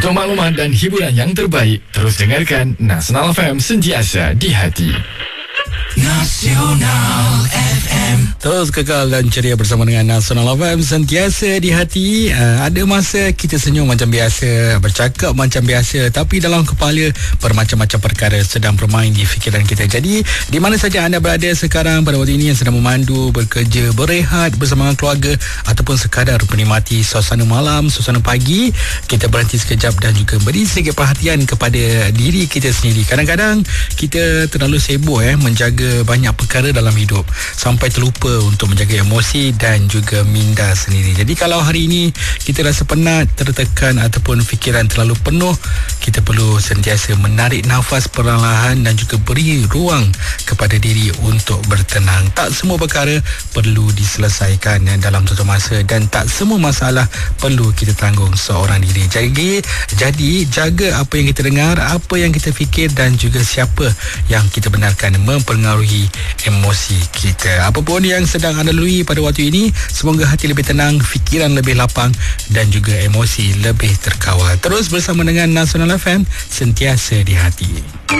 Untuk maklumat dan hiburan yang terbaik, terus dengarkan Nasional FM, sentiasa di hati. Nasional FM. Terus kekal dan ceria bersama dengan Nasional FM, sentiasa di hati. Ada masa kita senyum macam biasa, bercakap macam biasa, tapi dalam kepala bermacam-macam perkara sedang bermain di fikiran kita. Jadi di mana saja anda berada sekarang pada waktu ini, yang sedang memandu, bekerja, berehat bersama keluarga, ataupun sekadar menikmati suasana malam, suasana pagi, kita berhenti sekejap dan juga beri sedikit perhatian kepada diri kita sendiri. Kadang-kadang kita terlalu sibuk menjaga banyak perkara dalam hidup sampai terlupa untuk menjaga emosi dan juga minda sendiri. Jadi kalau hari ini kita rasa penat, tertekan ataupun fikiran terlalu penuh, kita perlu sentiasa menarik nafas perlahan dan juga beri ruang kepada diri untuk bertenang. Tak semua perkara perlu diselesaikan dalam satu masa, dan tak semua masalah perlu kita tanggung seorang diri. Jadi jaga apa yang kita dengar, apa yang kita fikir, dan juga siapa yang kita benarkan mempengaruhi emosi kita. Apapun yang sedang anda lalui pada waktu ini, semoga hati lebih tenang, fikiran lebih lapang dan juga emosi lebih terkawal. Terus bersama dengan Nasional FM, sentiasa di hati.